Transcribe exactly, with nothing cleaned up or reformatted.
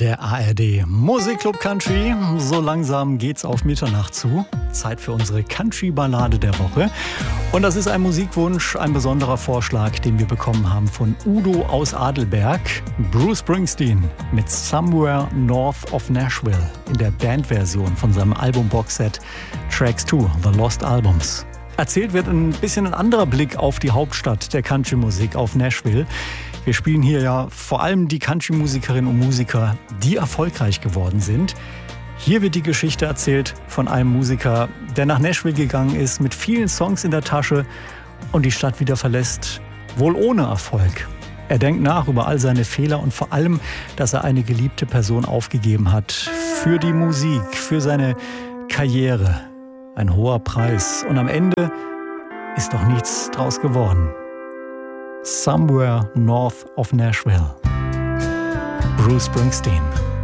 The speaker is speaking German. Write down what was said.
Der A R D Musikclub Country. So langsam geht's auf Mitternacht zu. Zeit für unsere Country-Ballade der Woche. Und das ist ein Musikwunsch, ein besonderer Vorschlag, den wir bekommen haben von Udo aus Adelberg. Bruce Springsteen mit Somewhere North of Nashville in der Bandversion von seinem Album-Boxset Tracks zwei, The Lost Albums. Erzählt wird ein bisschen ein anderer Blick auf die Hauptstadt der Country-Musik, auf Nashville. Wir spielen hier ja vor allem die Country-Musikerinnen und Musiker, die erfolgreich geworden sind. Hier wird die Geschichte erzählt von einem Musiker, der nach Nashville gegangen ist, mit vielen Songs in der Tasche und die Stadt wieder verlässt, wohl ohne Erfolg. Er denkt nach über all seine Fehler und vor allem, dass er eine geliebte Person aufgegeben hat für die Musik, für seine Karriere. Ein hoher Preis und am Ende ist doch nichts draus geworden. Somewhere North of Nashville. Bruce Springsteen.